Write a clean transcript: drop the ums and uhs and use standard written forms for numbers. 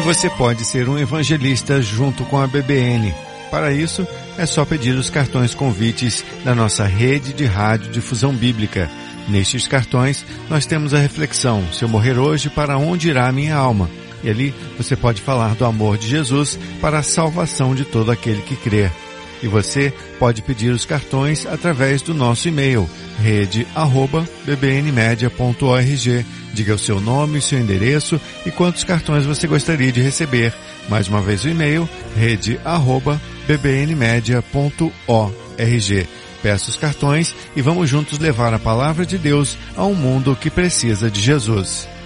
você pode ser um evangelista junto com a BBN. Para isso, é só pedir os cartões convites da nossa rede de rádio difusão bíblica. Nestes cartões, nós temos a reflexão: se eu morrer hoje, para onde irá a minha alma? E ali você pode falar do amor de Jesus para a salvação de todo aquele que crê. E você pode pedir os cartões através do nosso e-mail, rede@bbnmedia.org. Diga o seu nome, seu endereço e quantos cartões você gostaria de receber. Mais uma vez o e-mail, rede@bbnmedia.org. Peça os cartões e vamos juntos levar a palavra de Deus a um mundo que precisa de Jesus.